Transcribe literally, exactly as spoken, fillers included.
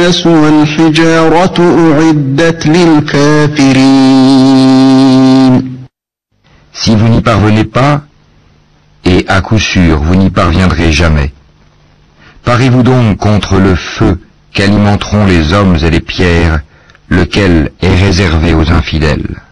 الناس والحجارة أعدت للكافرين. Si vous n'y parvenez pas, et à coup sûr vous n'y parviendrez jamais, parez-vous donc contre le feu qu'alimenteront les hommes et les pierres, lequel est réservé aux infidèles.